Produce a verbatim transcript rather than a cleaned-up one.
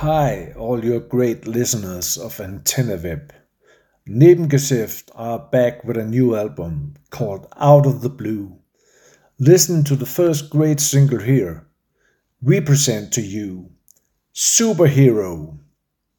Hi, all your great listeners of AntennaWeb. Nebengeschäft are back with a new album called Out of the Blue. Listen to the first great single here. We present to you Superhero.